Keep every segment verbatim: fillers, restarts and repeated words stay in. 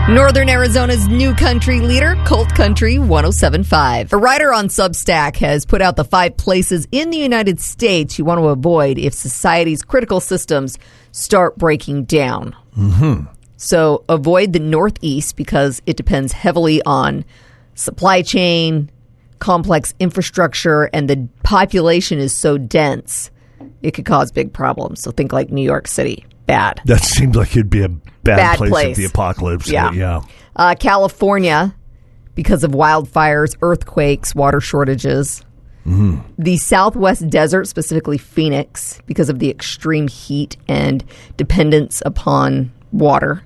Northern Arizona's new country leader, Colt Country one oh seven point five. A writer on Substack has put out the five places in the United States you want to avoid if society's critical systems start breaking down. Mm-hmm. So avoid the Northeast because it depends heavily on supply chain, complex infrastructure, and the population is so dense, it could cause big problems. So think like New York City. Bad. That seems like it'd be a bad, bad place, place at the apocalypse. Yeah. yeah. Uh, California, because of wildfires, earthquakes, water shortages. Mm-hmm. The Southwest Desert, specifically Phoenix, because of the extreme heat and dependence upon water.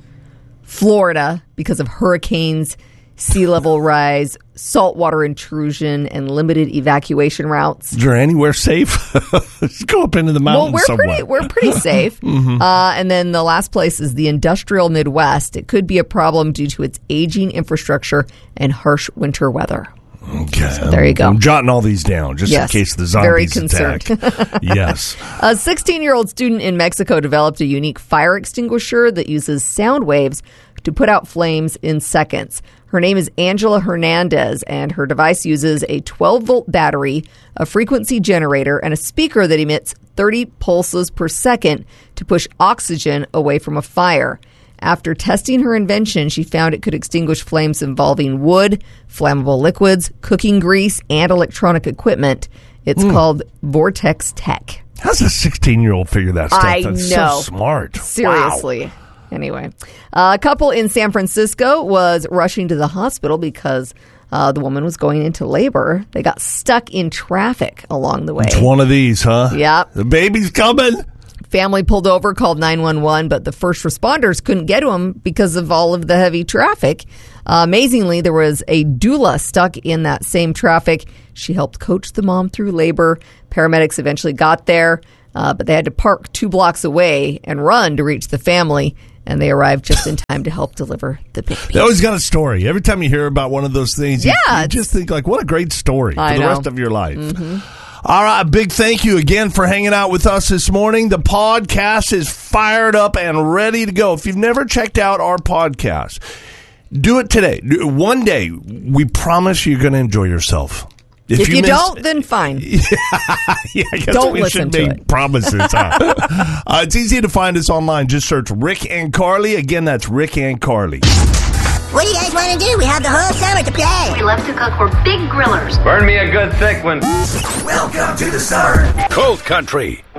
Florida, because of hurricanes, sea level rise, saltwater intrusion, and limited evacuation routes. Is there anywhere safe? Just go up into the mountains well, we're somewhere. Pretty, we're pretty safe. mm-hmm. uh, and then the last place is the industrial Midwest. It could be a problem due to its aging infrastructure and harsh winter weather. Okay. So there you go. I'm jotting all these down just yes. in case the Very zombies attack. Yes. A sixteen-year-old student in Mexico developed a unique fire extinguisher that uses sound waves to put out flames in seconds. Her name is Angela Hernandez, and her device uses a twelve-volt battery, a frequency generator, and a speaker that emits thirty pulses per second to push oxygen away from a fire. After testing her invention, she found it could extinguish flames involving wood, flammable liquids, cooking grease, and electronic equipment. It's mm. called Vortex Tech. How's a sixteen-year-old figure that stuff? I That's know. so smart. Seriously. Wow. Anyway, uh, a couple in San Francisco was rushing to the hospital because uh, the woman was going into labor. They got stuck in traffic along the way. It's one of these, huh? Yep. The baby's coming. Family pulled over, called nine one one, but the first responders couldn't get to him because of all of the heavy traffic. Uh, amazingly, there was a doula stuck in that same traffic. She helped coach the mom through labor. Paramedics eventually got there, uh, but they had to park two blocks away and run to reach the family. And they arrived just in time to help deliver the baby. They always got a story. Every time you hear about one of those things, you, yeah, you just think, like, what a great story I for the know. rest of your life. Mm-hmm. All right, big thank you again for hanging out with us this morning. The podcast is fired up and ready to go. If you've never checked out our podcast, do it today. One day, we promise you're going to enjoy yourself. If, if you, you miss, don't, then fine. yeah, I guess don't we listen should to make it. promises. Huh? uh, it's easy to find us online. Just search Rick and Carly. Again, that's Rick and Carly. What do you guys want to do? We have the whole summer to play. We love to cook. We're big grillers. Burn me a good thick one. Welcome to the summer. Colt Country.